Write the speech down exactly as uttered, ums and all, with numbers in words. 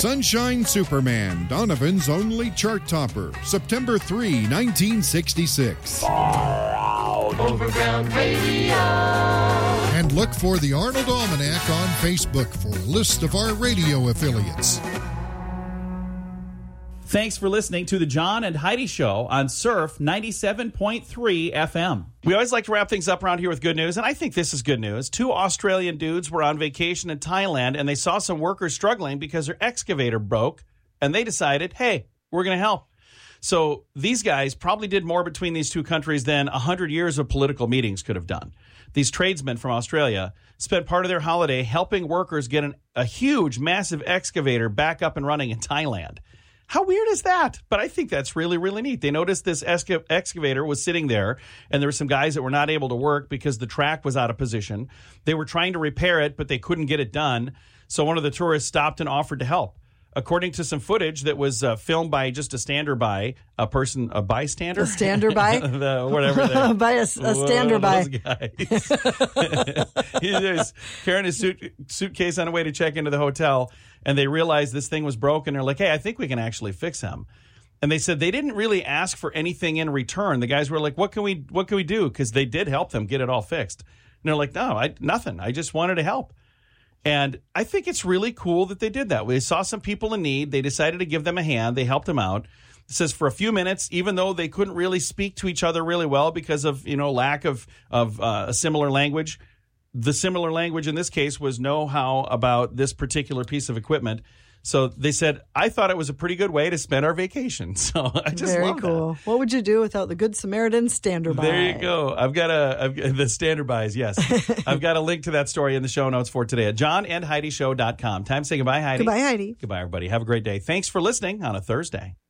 Sunshine Superman, Donovan's only chart topper, September third, nineteen sixty-six. Far out overground radio. And look for the Arnold Almanac on Facebook for a list of our radio affiliates. Thanks for listening to the John and Heidi Show on Surf ninety-seven point three F M. We always like to wrap things up around here with good news, and I think this is good news. Two Australian dudes were on vacation in Thailand, and they saw some workers struggling because their excavator broke, and they decided, hey, we're going to help. So these guys probably did more between these two countries than one hundred years of political meetings could have done. These tradesmen from Australia spent part of their holiday helping workers get an, a huge, massive excavator back up and running in Thailand. How weird is that? But I think that's really, really neat. They noticed this esca- excavator was sitting there, and there were some guys that were not able to work because the track was out of position. They were trying to repair it, but they couldn't get it done. So one of the tourists stopped and offered to help. According to some footage that was uh, filmed by just a stander-by, a person, a bystander? A stander-by? the, whatever. by a, a stander-by. Those guys. He was carrying his suit, suitcase on the way to check into the hotel, and they realized this thing was broken. They're like, hey, I think we can actually fix him. And they said they didn't really ask for anything in return. The guys were like, what can we what can we do? Because they did help them get it all fixed. And they're like, no, I, nothing. I just wanted to help. And I think it's really cool that they did that. They saw some people in need. They decided to give them a hand. They helped them out. It says for a few minutes, even though they couldn't really speak to each other really well because of, you know, lack of, of uh, a similar language, the similar language in this case was know-how about this particular piece of equipment. So they said, I thought it was a pretty good way to spend our vacation. So I just Very love cool. that. What would you do without the Good Samaritan stander-by? There you go. I've got a I've, the stander-bys, yes. I've got a link to that story in the show notes for today at john and heidi show dot com. Time to say goodbye, Heidi. Goodbye, Heidi. Goodbye, everybody. Have a great day. Thanks for listening on a Thursday.